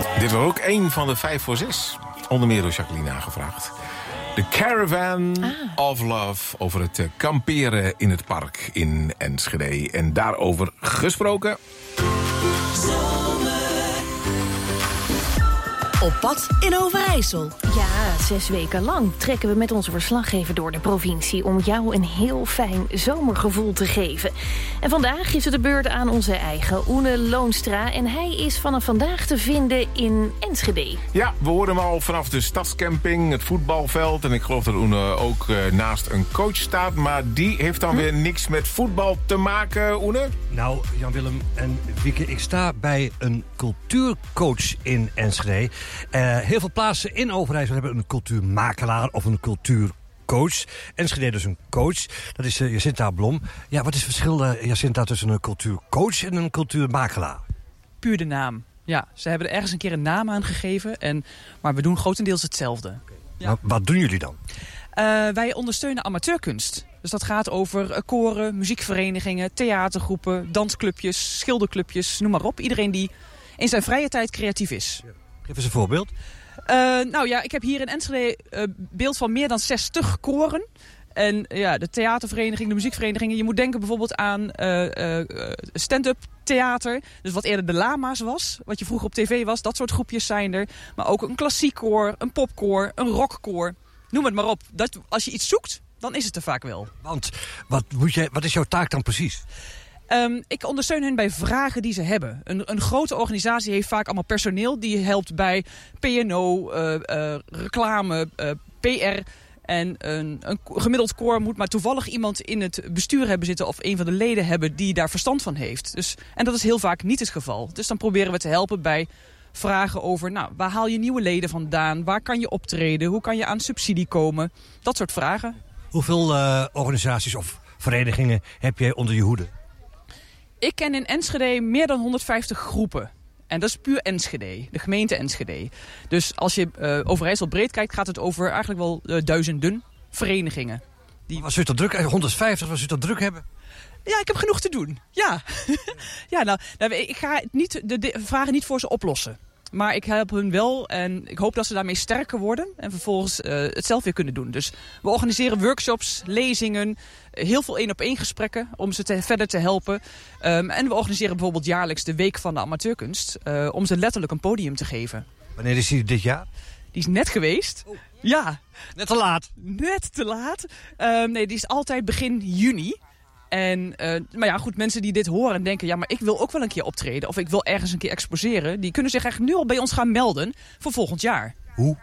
Dit was ook een van de 5 voor 6. Onder meer door Jacqueline aangevraagd. De Caravan of Love over het kamperen in het park in Enschede. En daarover gesproken. Op pad in Overijssel. Ja, 6 weken lang trekken we met onze verslaggever door de provincie om jou een heel fijn zomergevoel te geven. En vandaag is het de beurt aan onze eigen Oene Loonstra. En hij is vanaf vandaag te vinden in Enschede. Ja, we horen hem al vanaf de stadscamping, het voetbalveld. En ik geloof dat Oene ook naast een coach staat. Maar die heeft dan weer niks met voetbal te maken, Oene? Nou, Jan-Willem en Wieke, ik sta bij een cultuurcoach in Enschede. Heel veel plaatsen in Overijssel hebben een cultuurmakelaar of een cultuurcoach. Enschede dus een coach. Dat is Jacinta Blom. Ja, wat is het verschil, Jacinta, tussen een cultuurcoach en een cultuurmakelaar? Puur de naam. Ja, ze hebben er ergens een keer een naam aan gegeven. Maar we doen grotendeels hetzelfde. Okay. Ja. Nou, wat doen jullie dan? Wij ondersteunen amateurkunst. Dus dat gaat over koren, muziekverenigingen, theatergroepen, dansclubjes, schilderclubjes, noem maar op. Iedereen die in zijn vrije tijd creatief is. Ja. Geef eens een voorbeeld. Nou ja, ik heb hier in Enschede beeld van meer dan 60 koren. En ja, de theatervereniging, de muziekverenigingen. Je moet denken bijvoorbeeld aan stand-up theater. Dus wat eerder de lama's was. Wat je vroeger op tv was. Dat soort groepjes zijn er. Maar ook een klassiek koor, een popkoor, een rockkoor. Noem het maar op. Als je iets zoekt, dan is het er vaak wel. Want wat is jouw taak dan precies? Ik ondersteun hen bij vragen die ze hebben. Een grote organisatie heeft vaak allemaal personeel. Die helpt bij P&O, reclame, PR. En een gemiddeld koor moet maar toevallig iemand in het bestuur hebben zitten... of een van de leden hebben die daar verstand van heeft. En dat is heel vaak niet het geval. Dus dan proberen we te helpen bij vragen over... nou, waar haal je nieuwe leden vandaan? Waar kan je optreden? Hoe kan je aan subsidie komen? Dat soort vragen. Hoeveel organisaties of verenigingen heb jij onder je hoede? Ik ken in Enschede meer dan 150 groepen. En dat is puur Enschede, de gemeente Enschede. Dus als je Overijssel breed kijkt, gaat het over eigenlijk wel duizenden verenigingen. Was u dat druk? 150, was u dat druk hebben? Ja, ik heb genoeg te doen. Ja, ja nou, ik ga de vragen niet voor ze oplossen. Maar ik help hun wel en ik hoop dat ze daarmee sterker worden... en vervolgens het zelf weer kunnen doen. Dus we organiseren workshops, lezingen, heel veel 1-op-1 gesprekken... om ze verder te helpen. En we organiseren bijvoorbeeld jaarlijks de Week van de Amateurkunst... om ze letterlijk een podium te geven. Wanneer is die dit jaar? Die is net geweest. Oh. Ja. Net te laat. Net te laat. Nee, die is altijd begin juni... maar ja, goed, mensen die dit horen en denken... ja, maar ik wil ook wel een keer optreden... of ik wil ergens een keer exposeren... die kunnen zich eigenlijk nu al bij ons gaan melden voor volgend jaar. Hoe?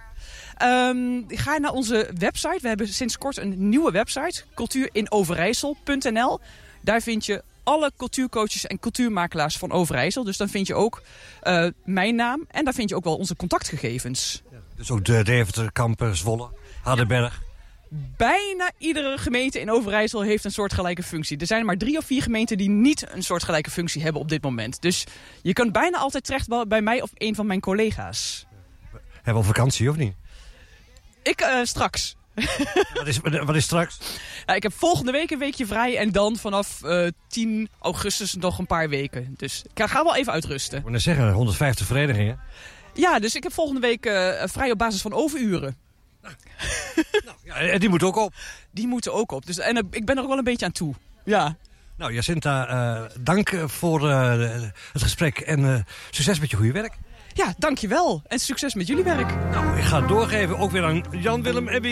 Ga naar onze website. We hebben sinds kort een nieuwe website. cultuurinoverijssel.nl. Daar vind je alle cultuurcoaches en cultuurmakelaars van Overijssel. Dus dan vind je ook mijn naam... en daar vind je ook wel onze contactgegevens. Ja, dus ook de Deventer, Kampen, Zwolle, Hardenberg... Bijna iedere gemeente in Overijssel heeft een soortgelijke functie. Er zijn maar 3 of 4 gemeenten die niet een soortgelijke functie hebben op dit moment. Dus je kunt bijna altijd terecht bij mij of een van mijn collega's. Hebben we al vakantie of niet? Straks. Wat is straks? Ja, ik heb volgende week een weekje vrij en dan vanaf 10 augustus nog een paar weken. Dus ik ga wel even uitrusten. Ik moet net zeggen, 150 verenigingen. Ja, dus ik heb volgende week vrij op basis van overuren. Nou, ja, die moeten ook op. Die moeten ook op. Dus, en ik ben er ook wel een beetje aan toe. Ja. Nou, Jacinta, dank voor het gesprek en succes met je goede werk. Ja, dankjewel. En succes met jullie werk. Nou, ik ga het doorgeven ook weer aan Jan-Willem en Wieke.